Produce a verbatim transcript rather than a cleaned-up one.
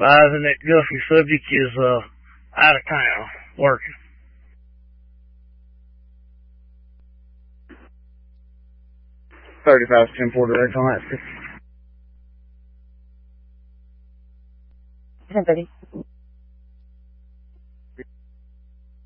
advising that Guffey subject is uh, out of town working. thirty-five ten four direct on that. ten thirty.